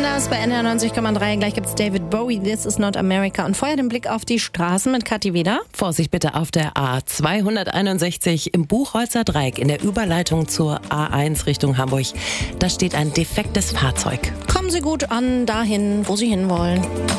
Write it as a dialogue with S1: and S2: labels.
S1: Anders bei NDR 90,3. Gleich gibt's David Bowie, This is not America. Und vorher den Blick auf die Straßen mit Kathi Weder.
S2: Vorsicht bitte auf der A261 im Buchholzer Dreieck in der Überleitung zur A1 Richtung Hamburg. Da steht ein defektes Fahrzeug.
S1: Kommen Sie gut an, dahin, wo Sie hinwollen.